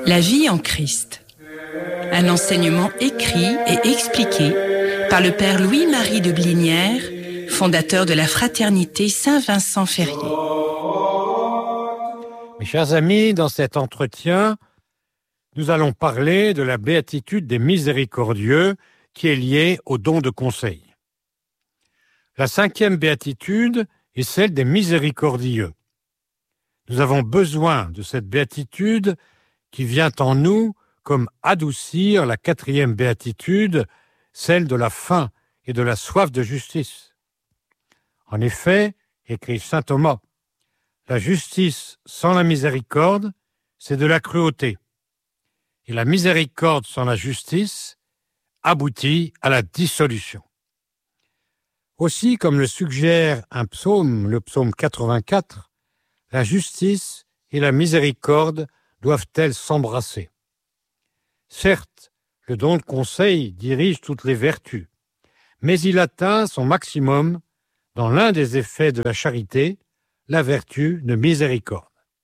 La vie en Christ. Un enseignement écrit et expliqué par le Père Louis-Marie de Blinière, fondateur de la Fraternité Saint-Vincent-Ferrier. Mes chers amis, dans cet entretien, nous allons parler de la béatitude des miséricordieux qui est liée au don de conseil. La 5e béatitude est celle des miséricordieux. Nous avons besoin de cette béatitude qui vient en nous comme adoucir la 4e béatitude, celle de la faim et de la soif de justice. En effet, écrit saint Thomas, la justice sans la miséricorde, c'est de la cruauté. Et la miséricorde sans la justice aboutit à la dissolution. Aussi, comme le suggère un psaume, le psaume 84, la justice et la miséricorde doivent-elles s'embrasser. Certes, le don de conseil dirige toutes les vertus, mais il atteint son maximum dans l'un des effets de la charité, la vertu de miséricorde.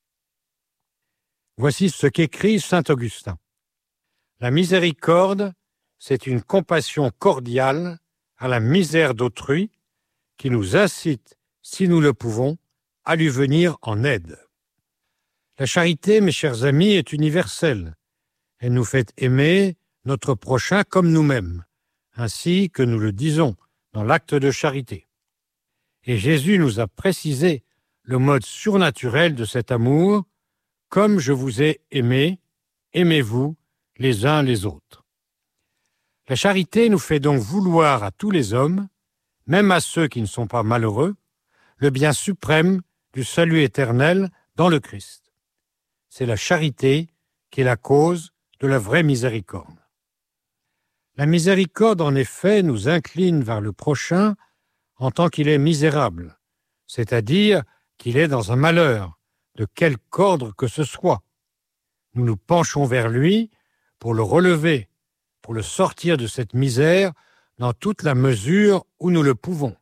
Voici ce qu'écrit saint Augustin. La miséricorde, c'est une compassion cordiale à la misère d'autrui qui nous incite, si nous le pouvons, à lui venir en aide. La charité, mes chers amis, est universelle. Elle nous fait aimer notre prochain comme nous-mêmes, ainsi que nous le disons dans l'acte de charité. Et Jésus nous a précisé le mode surnaturel de cet amour, comme je vous ai aimé, aimez-vous les uns les autres. La charité nous fait donc vouloir à tous les hommes, même à ceux qui ne sont pas malheureux, le bien suprême du salut éternel dans le Christ. C'est la charité qui est la cause de la vraie miséricorde. La miséricorde, en effet, nous incline vers le prochain en tant qu'il est misérable, c'est-à-dire qu'il est dans un malheur, de quelque ordre que ce soit. Nous nous penchons vers lui pour le relever, pour le sortir de cette misère dans toute la mesure où nous le pouvons.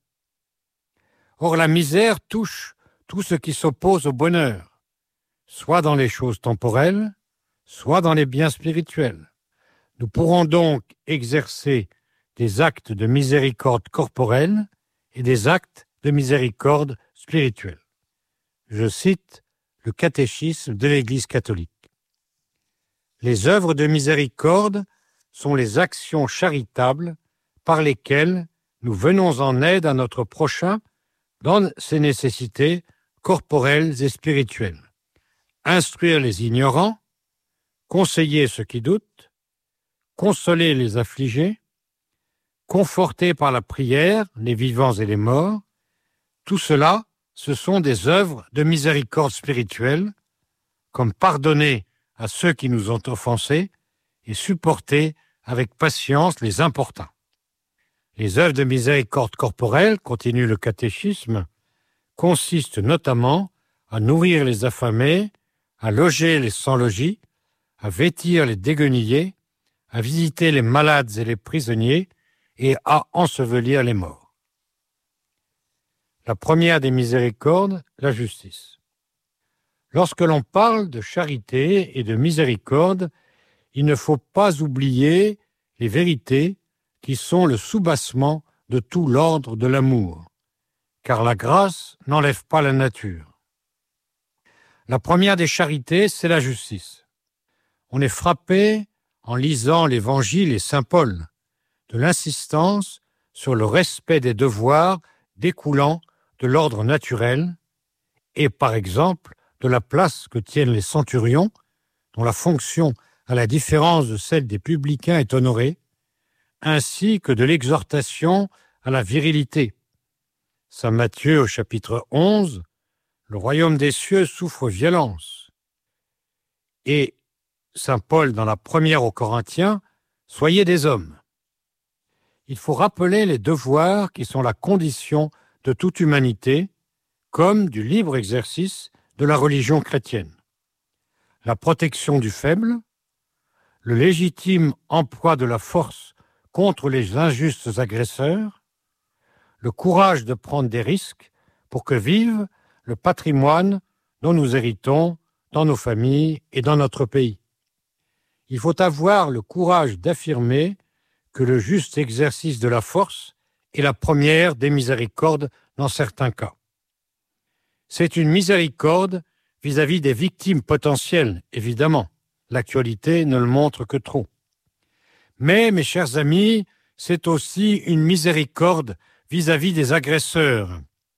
Or, la misère touche tout ce qui s'oppose au bonheur, soit dans les choses temporelles, soit dans les biens spirituels. Nous pourrons donc exercer des actes de miséricorde corporelle et des actes de miséricorde spirituelle. Je cite le catéchisme de l'Église catholique. Les œuvres de miséricorde sont les actions charitables par lesquelles nous venons en aide à notre prochain dans ses nécessités corporelles et spirituelles. Instruire les ignorants, conseiller ceux qui doutent, consoler les affligés, conforter par la prière les vivants et les morts, tout cela, ce sont des œuvres de miséricorde spirituelle, comme pardonner à ceux qui nous ont offensés et supporter avec patience les importuns. Les œuvres de miséricorde corporelle, continue le catéchisme, consistent notamment à nourrir les affamés, à loger les sans-logis, à vêtir les déguenillés, à visiter les malades et les prisonniers et à ensevelir les morts. La première des miséricordes, la justice. Lorsque l'on parle de charité et de miséricorde, il ne faut pas oublier les vérités qui sont le soubassement de tout l'ordre de l'amour, car la grâce n'enlève pas la nature. La première des charités, c'est la justice. On est frappé, en lisant l'Évangile et saint Paul, de l'insistance sur le respect des devoirs découlant de l'ordre naturel et, par exemple, de la place que tiennent les centurions, dont la fonction, à la différence de celle des publicains, est honorée, ainsi que de l'exhortation à la virilité. Saint Matthieu au chapitre 11, le royaume des cieux souffre violence. Et saint Paul dans la première aux Corinthiens, soyez des hommes. Il faut rappeler les devoirs qui sont la condition de toute humanité, comme du libre exercice de la religion chrétienne. La protection du faible, le légitime emploi de la force contre les injustes agresseurs, le courage de prendre des risques pour que vive le patrimoine dont nous héritons dans nos familles et dans notre pays. il faut avoir le courage d'affirmer que le juste exercice de la force est la première des miséricordes dans certains cas. C'est une miséricorde vis-à-vis des victimes potentielles, évidemment. L'actualité ne le montre que trop. Mais, mes chers amis, c'est aussi une miséricorde vis-à-vis des agresseurs.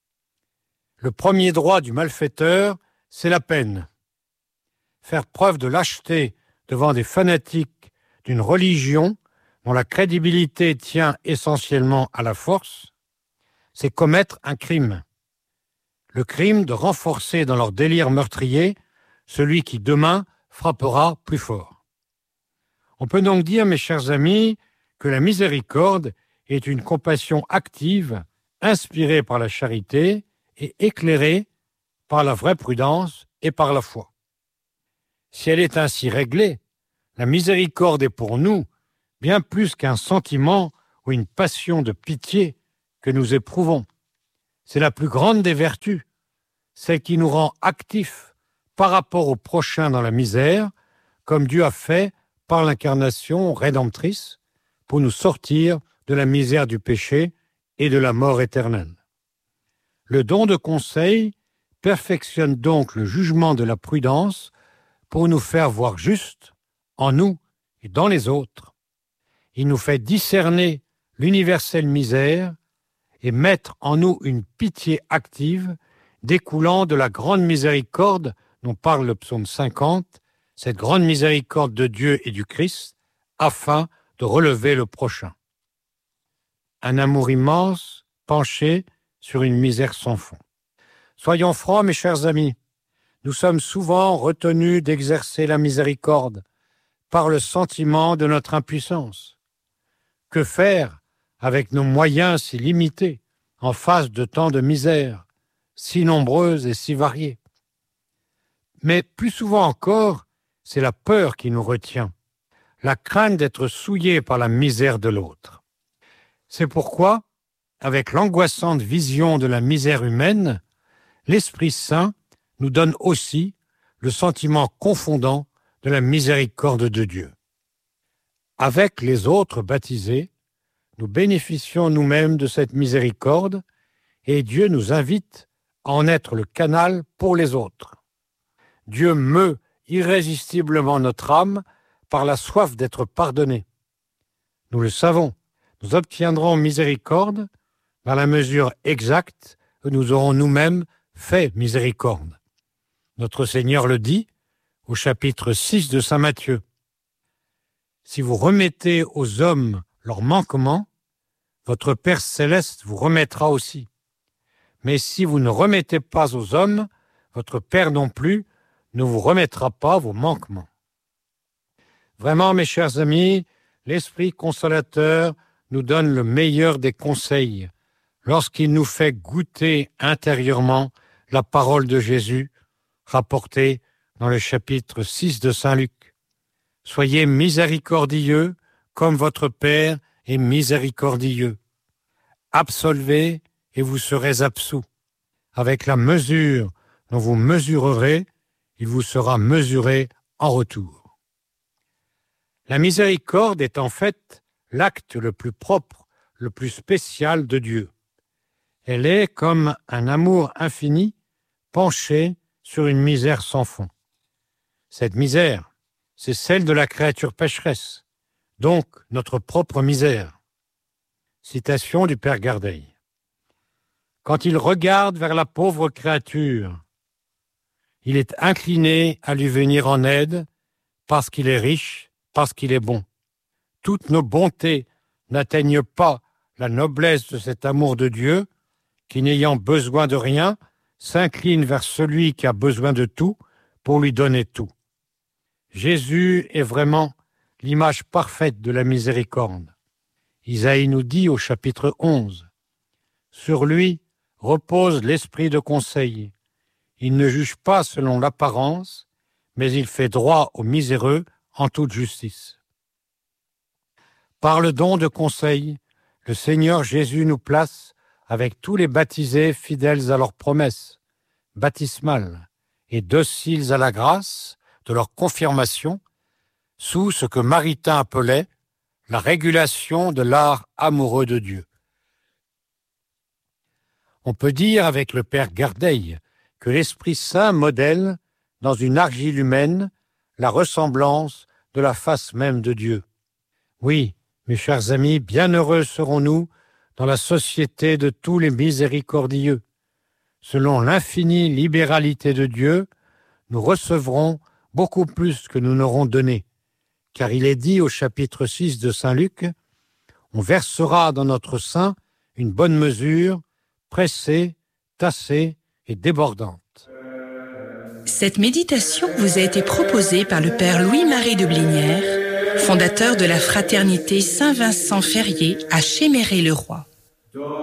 Le premier droit du malfaiteur, c'est la peine. Faire preuve de lâcheté devant des fanatiques d'une religion dont la crédibilité tient essentiellement à la force, c'est commettre un crime. Le crime de renforcer dans leur délire meurtrier celui qui demain frappera plus fort. On peut donc dire, mes chers amis, que la miséricorde est une compassion active, inspirée par la charité et éclairée par la vraie prudence et par la foi. Si elle est ainsi réglée, la miséricorde est pour nous bien plus qu'un sentiment ou une passion de pitié que nous éprouvons. C'est la plus grande des vertus, celle qui nous rend actifs par rapport au prochain dans la misère, comme Dieu a fait par l'incarnation rédemptrice pour nous sortir de la misère du péché et de la mort éternelle. Le don de conseil perfectionne donc le jugement de la prudence pour nous faire voir juste en nous et dans les autres. Il nous fait discerner l'universelle misère et mettre en nous une pitié active découlant de la grande miséricorde dont parle le psaume 50, cette grande miséricorde de Dieu et du Christ, afin de relever le prochain. Un amour immense penché sur une misère sans fond. Soyons francs, mes chers amis, nous sommes souvent retenus d'exercer la miséricorde par le sentiment de notre impuissance. Que faire avec nos moyens si limités en face de tant de misères, si nombreuses et si variées? Mais plus souvent encore, c'est la peur qui nous retient, la crainte d'être souillés par la misère de l'autre. C'est pourquoi, avec l'angoissante vision de la misère humaine, l'Esprit Saint nous donne aussi le sentiment confondant de la miséricorde de Dieu. Avec les autres baptisés, nous bénéficions nous-mêmes de cette miséricorde et Dieu nous invite à en être le canal pour les autres. Dieu meut irrésistiblement notre âme par la soif d'être pardonné. Nous le savons, nous obtiendrons miséricorde dans la mesure exacte où nous aurons nous-mêmes fait miséricorde. Notre Seigneur le dit au chapitre 6 de saint Matthieu. Si vous remettez aux hommes leurs manquements, votre Père céleste vous remettra aussi. Mais si vous ne remettez pas aux hommes, votre Père non plus ne vous remettra pas vos manquements. Vraiment, mes chers amis, l'Esprit consolateur nous donne le meilleur des conseils lorsqu'il nous fait goûter intérieurement la parole de Jésus rapportée dans le chapitre 6 de saint Luc. Soyez miséricordieux comme votre Père est miséricordieux. Absolvez et vous serez absous. Avec la mesure dont vous mesurerez, il vous sera mesuré en retour. La miséricorde est en fait l'acte le plus propre, le plus spécial de Dieu. Elle est comme un amour infini penché sur une misère sans fond. Cette misère, c'est celle de la créature pécheresse, donc notre propre misère. Citation du Père Gardeil. Quand il regarde vers la pauvre créature, il est incliné à lui venir en aide parce qu'il est riche, parce qu'il est bon. Toutes nos bontés n'atteignent pas la noblesse de cet amour de Dieu qui, n'ayant besoin de rien, s'incline vers celui qui a besoin de tout pour lui donner tout. Jésus est vraiment l'image parfaite de la miséricorde. Isaïe nous dit au chapitre 11, « Sur lui repose l'esprit de conseil. Il ne juge pas selon l'apparence, mais il fait droit aux miséreux en toute justice. » Par le don de conseil, le Seigneur Jésus nous place avec tous les baptisés fidèles à leurs promesses baptismales et dociles à la grâce de leur confirmation sous ce que Maritain appelait la régulation de l'art amoureux de Dieu. On peut dire avec le père Gardeil que l'Esprit Saint modèle, dans une argile humaine, la ressemblance de la face même de Dieu. Oui, mes chers amis, bienheureux serons-nous dans la société de tous les miséricordieux. Selon l'infinie libéralité de Dieu, nous recevrons beaucoup plus que nous n'aurons donné. Car il est dit au chapitre 6 de Saint Luc, « On versera dans notre sein une bonne mesure, pressée, tassée et débordante. » Cette méditation vous a été proposée par le Père Louis-Marie de Blinière, fondateur de la Fraternité Saint-Vincent-Ferrier à Chéméré-le-Roi.